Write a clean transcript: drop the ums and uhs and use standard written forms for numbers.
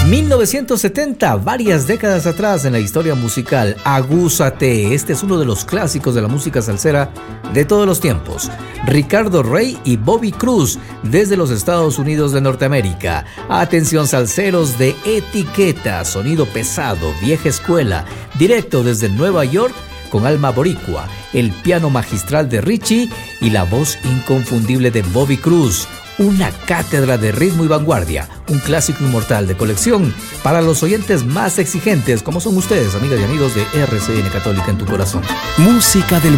1970, varias décadas atrás en la historia musical, Agúzate. Este es uno de los clásicos de la música salsera de todos los tiempos. Ricardo Rey y Bobby Cruz, desde los Estados Unidos de Norteamérica. Atención salseros de etiqueta, sonido pesado, vieja escuela, directo desde Nueva York, con alma boricua, el piano magistral de Richie y la voz inconfundible de Bobby Cruz. Una cátedra de ritmo y vanguardia, un clásico inmortal de colección para los oyentes más exigentes, como son ustedes, amigas y amigos de RCN Católica en tu corazón. Música del